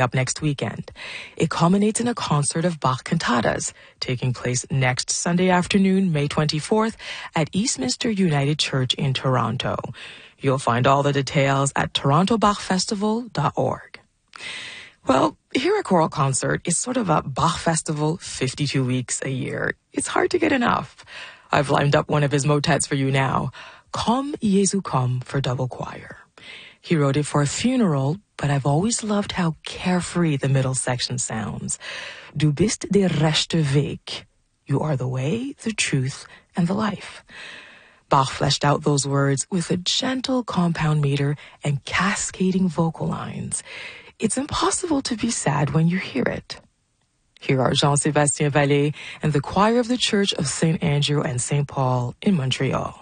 up next weekend. It culminates in a concert of Bach cantatas taking place next Sunday afternoon, May 24th, at Eastminster United Church in Toronto. You'll find all the details at torontobachfestival.org. Well, here at Choral Concert, it's sort of a Bach festival 52 weeks a year. It's hard to get enough. I've lined up one of his motets for you now, Komm, Jesu, komm, for double choir. He wrote it for a funeral, but I've always loved how carefree the middle section sounds. Du bist der rechte Weg. You are the way, the truth, and the life. Bach fleshed out those words with a gentle compound meter and cascading vocal lines. It's impossible to be sad when you hear it. Here are Jean-Sébastien Vallée and the choir of the Church of St. Andrew and St. Paul in Montreal.